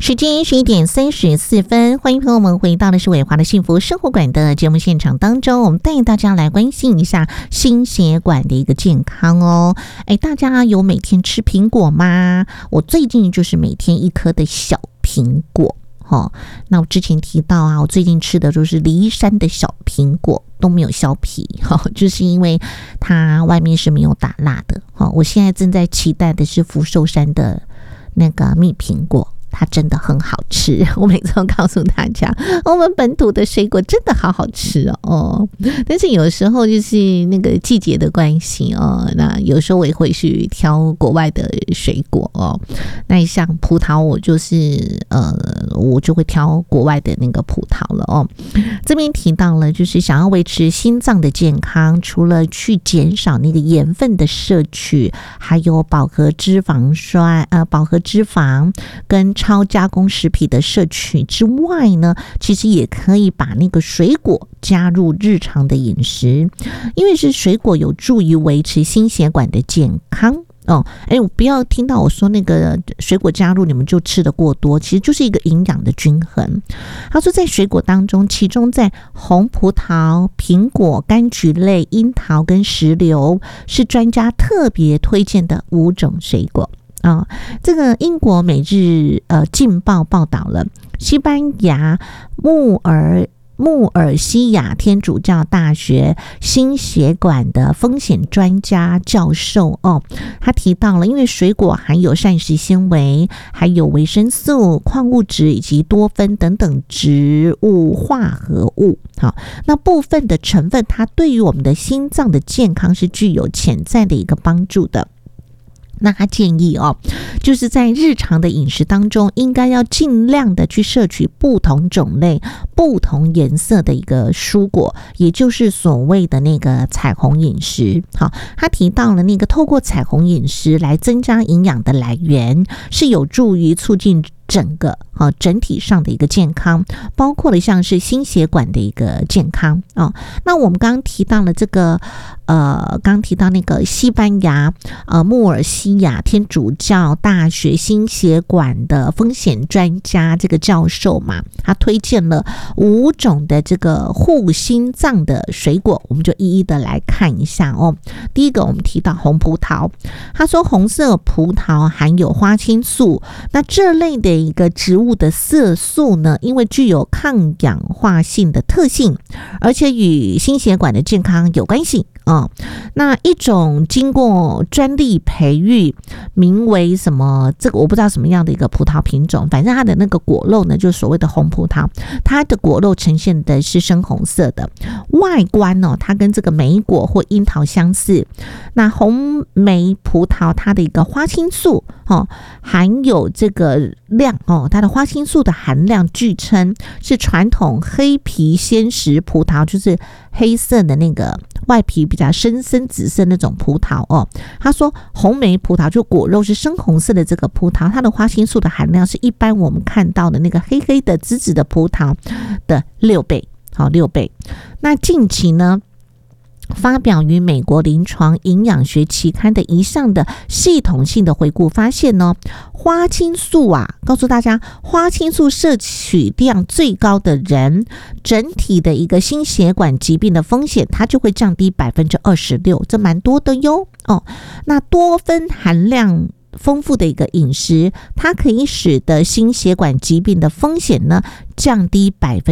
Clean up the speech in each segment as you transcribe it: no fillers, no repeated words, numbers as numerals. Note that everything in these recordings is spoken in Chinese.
时间11:34，欢迎朋友们回到的是伟华的幸福生活馆的节目现场当中，我们带大家来关心一下心血管的一个健康哦。大家有每天吃苹果吗？我最近就是每天一颗的小苹果。那我之前提到啊，我最近吃的就是梨山的小苹果，都没有削皮，就是因为它外面是没有打蜡的。我现在正在期待的是福寿山的那个蜜苹果，它真的很好吃。我每次都告诉大家，我们本土的水果真的好好吃哦。但是有时候就是那个季节的关系哦，那有时候我也会去挑国外的水果哦。那像葡萄，我就会挑国外的那个葡萄了哦。这边提到了，就是想要维持心脏的健康，除了去减少那个盐分的摄取，还有饱和脂肪跟超加工食品的摄取之外呢，其实也可以把那个水果加入日常的饮食，因为是水果有助于维持心血管的健康。我不要听到我说那个水果加入你们就吃得过多，其实就是一个营养的均衡。他说在水果当中，其中在红葡萄、苹果、柑橘类、樱桃跟石榴是专家特别推荐的5种水果。这个英国每日镜报报道了西班牙穆尔西亚天主教大学心血管的风险专家教授他提到了，因为水果含有膳食纤维，还有维生素、矿物质以及多酚等等植物化合物。那部分的成分，它对于我们的心脏的健康是具有潜在的一个帮助的。那他建议就是在日常的饮食当中，应该要尽量的去摄取不同种类、不同颜色的一个蔬果，也就是所谓的那个彩虹饮食。他提到了那个透过彩虹饮食来增加营养的来源，是有助于促进整体上的一个健康，包括了像是心血管的一个健康那我们刚刚提到了这个刚提到那个西班牙穆尔西亚天主教大学心血管的风险专家这个教授嘛，他推荐了5种的这个护心脏的水果，我们就一一的来看一下第一个我们提到红葡萄，他说红色葡萄含有花青素，那这类的一个植物的色素呢，因为具有抗氧化性的特性，而且与心血管的健康有关系那一种经过专利培育，名为什么，这个我不知道什么样的一个葡萄品种，反正它的那个果肉呢，就是所谓的红葡萄，它的果肉呈现的是深红色的，外观它跟这个莓果或樱桃相似。那红莓葡萄它的一个花青素含有这个量它的花青素的含量据称是传统黑皮鲜食葡萄，就是黑色的那个外皮比较深紫色那种葡萄他说红莓葡萄就果肉是深红色的这个葡萄，它的花青素的含量是一般我们看到的那个黑黑的紫的葡萄的6倍，6倍。那近期呢，发表于美国临床营养学期刊的一项的系统性的回顾发现花青素告诉大家，花青素摄取量最高的人，整体的一个心血管疾病的风险它就会降低 26%， 这蛮多的哟那多酚含量丰富的一个饮食，它可以使得心血管疾病的风险呢降低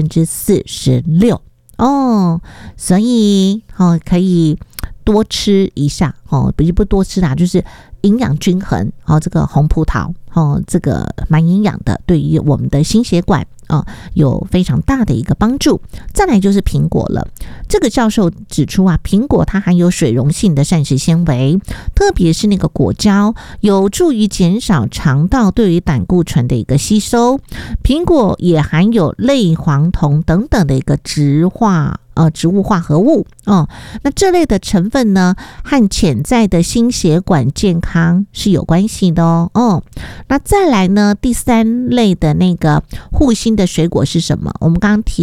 46%所以可以多吃一下不多吃啦，就是营养均衡这个红葡萄这个蛮营养的，对于我们的心血管有非常大的一个帮助。再来就是苹果了，这个教授指出苹果它含有水溶性的膳食纤维，特别是那个果胶，有助于减少肠道对于胆固醇的一个吸收。苹果也含有类黄酮等等的一个植物化合物那这类的成分呢，和潜在的心血管健康是有关系的那再来呢，第3类的那个护心的水果是什么？我们刚刚提